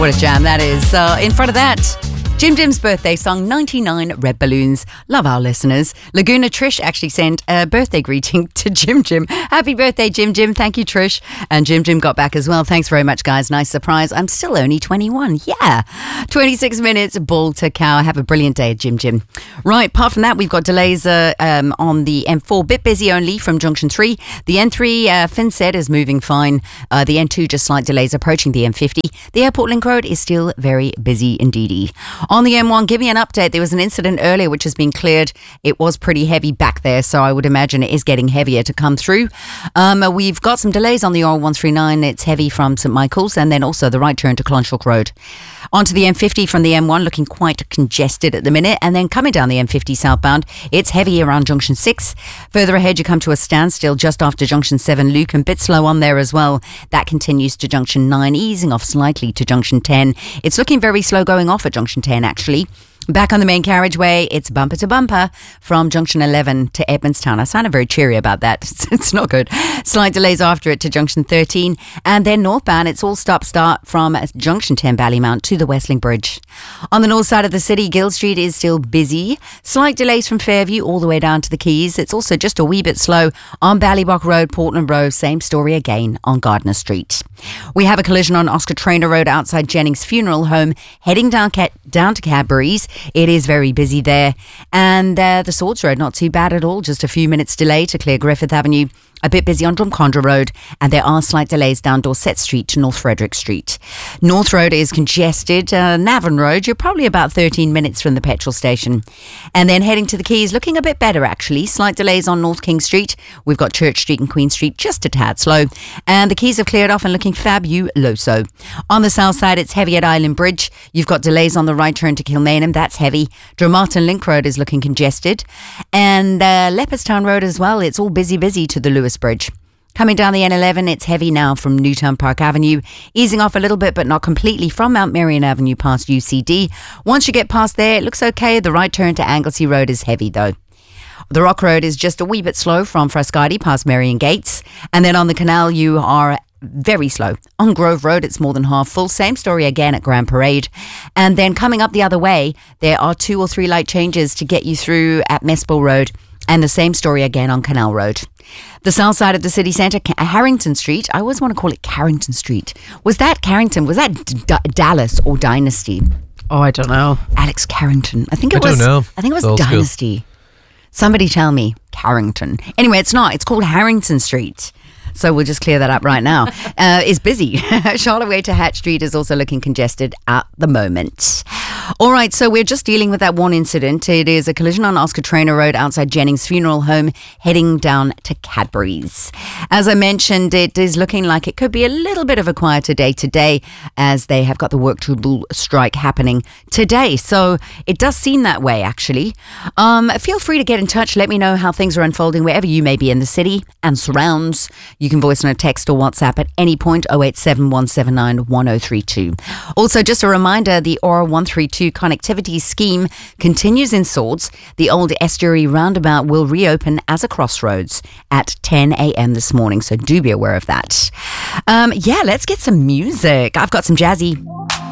What a jam that is. In front of that, Jim Jim's birthday song, 99 Red Balloons. Love our listeners. Laguna Trish actually sent a birthday greeting to Jim Jim. Happy birthday, Jim Jim. Thank you, Trish. And Jim Jim got back as well. Thanks very much, guys. Nice surprise. I'm still only 21. Yeah. 26 minutes, ball to cow. Have a brilliant day, Jim Jim. Right, apart from that, we've got delays on the M4. Bit busy only from Junction 3. The N3, FinCED is moving fine. The N2, just slight delays approaching the M50. The Airport Link Road is still very busy indeedy. On the M1, give me an update. There was an incident earlier which has been cleared. It was pretty heavy back there, so I would imagine it is getting heavier to come through. We've got some delays on the R139. It's heavy from St Michael's, and then also the right turn to Clonshook Road. Onto the M50 from the M1, looking quite congested at the minute, and then coming down the M50 southbound, it's heavy around Junction 6. Further ahead, you come to a standstill just after Junction 7 Luke, and a bit slow on there as well. That continues to Junction 9, easing off slightly to Junction 10. It's looking very slow going off at Junction 10, actually. Back on the main carriageway, it's bumper to bumper from Junction 11 to Edmondstown. I sounded very cheery about that. It's not good. Slight delays after it to Junction 13. And then northbound, it's all stop-start from Junction 10 Ballymount to the Westlink Bridge. On the north side of the city, Gill Street is still busy. Slight delays from Fairview all the way down to the Quays. It's also just a wee bit slow on Ballybock Road, Portland Road. Same story again on Gardner Street. We have a collision on Oscar Traynor Road outside Jennings Funeral Home, heading down to Cadbury's. It is very busy there. And the Swords Road, not too bad at all. Just a few minutes delay to clear Griffith Avenue. A bit busy on Drumcondra Road, and there are slight delays down Dorset Street to North Frederick Street. North Road is congested. Navan Road, you're probably about 13 minutes from the petrol station. And then heading to the Quays, looking a bit better actually. Slight delays on North King Street. We've got Church Street and Queen Street just a tad slow. And the Quays have cleared off and looking fabuloso. On the south side, it's heavy at Island Bridge. You've got delays on the right turn to Kilmainham. That's heavy. Dromarton Link Road is looking congested. And Leopardstown Road as well. It's all busy to the Lewis Bridge. Coming down the N11, it's heavy now from Newtown Park Avenue, easing off a little bit but not completely from Mount Marion Avenue past UCD. Once you get past there, it looks okay. The right turn to Anglesey Road is heavy though. The Rock Road is just a wee bit slow from Frascati past Marion Gates. And then on the canal, you are very slow. On Grove Road, it's more than half full. Same story again at Grand Parade. And then coming up the other way, there are 2 or 3 light changes to get you through at Mespel Road. And the same story again on Canal Road. The south side of the city centre, Harrington Street. I always want to call it Carrington Street. Was that Carrington? Was that Dallas or Dynasty? Oh, I don't know. Alex Carrington. I think it was Dynasty. Somebody tell me. Carrington. Anyway, it's not. It's called Harrington Street. So we'll just clear that up right now. It's busy. Charlotte Way to Hatch Street is also looking congested at the moment. All right, so we're just dealing with that one incident. It is a collision on Oscar Traynor Road outside Jennings Funeral Home, heading down to Cadbury's. As I mentioned, it is looking like it could be a little bit of a quieter day today, as they have got the work to rule strike happening today. So it does seem that way, actually. Feel free to get in touch. Let me know how things are unfolding wherever you may be in the city and surrounds. You can voice on a text or WhatsApp at any point, 087 179 1032. Also, just a reminder, the R132 connectivity scheme continues in Swords. The old estuary roundabout will reopen as a crossroads at 10 a.m. this morning, so do be aware of that. Let's get some music. I've got some jazzy.